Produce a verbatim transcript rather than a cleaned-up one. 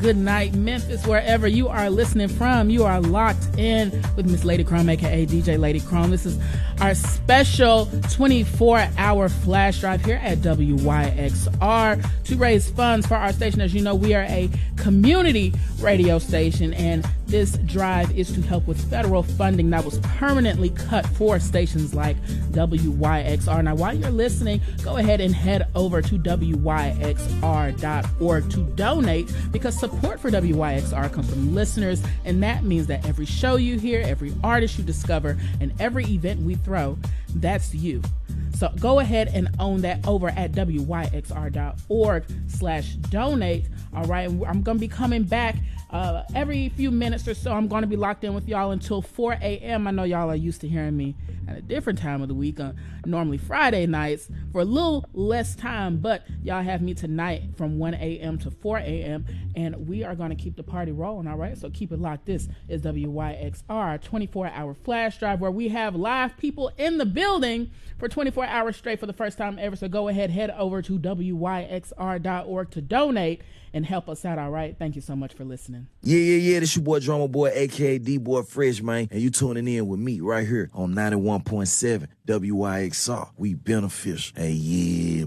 good night, Memphis, wherever you are listening from. You are locked in with Miss Lady Chrome, aka D J Lady Chrome. This is our special twenty-four hour flash drive here at W Y X R to raise funds for our station. As you know, we are a community radio station, and this drive is to help with federal funding that was permanently cut for stations like W Y X R. Now, while you're listening, go ahead and head over to W Y X R dot org to donate, because support for W Y X R comes from listeners, and that means that every show you hear, every artist you discover, and every event we throw, that's you. So go ahead and own that over at W Y X R dot org slash donate. All right, I'm going to be coming back uh, every few minutes or so. I'm going to be locked in with y'all until four a.m. I know y'all are used to hearing me at a different time of the week, uh, normally Friday nights, for a little less time, but y'all have me tonight from one a.m. to four a.m., and we are going to keep the party rolling, all right? So keep it locked. This is W Y X R, twenty-four hour flash drive, where we have live people in the building for twenty-four hours straight for the first time ever. So go ahead, head over to W Y X R dot org to donate and help us out, all right? Thank you so much for listening. Yeah, yeah, yeah. This your boy, Drummer Boy, a k a. D-Boy Fresh, man. And you tuning in with me right here on ninety-one point seven W Y X R. We beneficial. Hey, yeah.